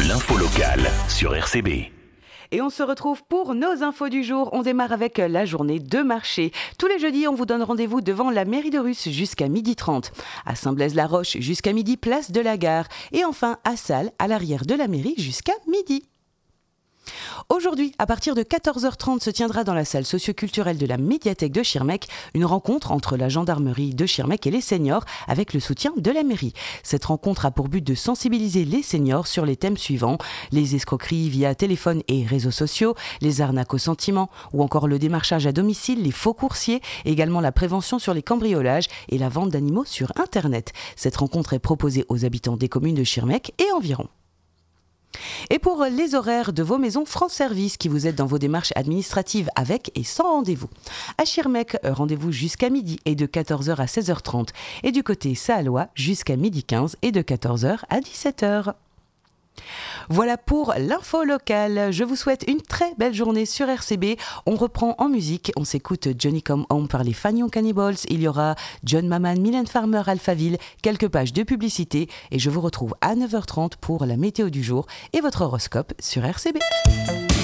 L'info locale sur RCB. Et on se retrouve pour nos infos du jour. On démarre avec la journée de marché. Tous les jeudis, on vous donne rendez-vous devant la mairie de Russe jusqu'à 12h30. À Saint-Blaise-la-Roche jusqu'à midi, place de la Gare. Et enfin à Salles, à l'arrière de la mairie jusqu'à midi. Aujourd'hui, à partir de 14h30, se tiendra dans la salle socioculturelle de la médiathèque de Schirmeck une rencontre entre la gendarmerie de Schirmeck et les seniors avec le soutien de la mairie. Cette rencontre a pour but de sensibiliser les seniors sur les thèmes suivants: les escroqueries via téléphone et réseaux sociaux, les arnaques aux sentiments ou encore le démarchage à domicile, les faux coursiers, également la prévention sur les cambriolages et la vente d'animaux sur Internet. Cette rencontre est proposée aux habitants des communes de Schirmeck et environ. Et pour les horaires de vos maisons France Service qui vous aident dans vos démarches administratives avec et sans rendez-vous. À Schirmeck, rendez-vous jusqu'à midi et de 14h à 16h30. Et du côté Sahallois, jusqu'à midi 15 et de 14h à 17h. Voilà pour l'info locale. Je vous souhaite une très belle journée sur RCB. On reprend en musique. On s'écoute Johnny Come Home par les Fanion Cannibals. Il y aura John Maman, Mylène Farmer, Alphaville, quelques pages de publicité. Et je vous retrouve à 9h30 pour la météo du jour et votre horoscope sur RCB.